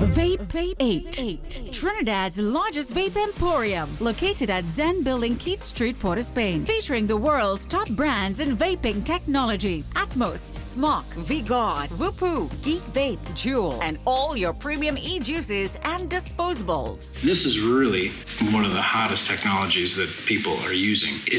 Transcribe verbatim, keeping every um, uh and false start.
Vape Vape eight. Trinidad's largest vape emporium, located at Zen Building, Keith Street, Port of Spain, featuring the world's top brands in vaping technology: Atmos, Smok, V-God, Whoopoo, Geek Vape, Juul, and all your premium e-juices and disposables. This is really one of the hottest technologies that people are using.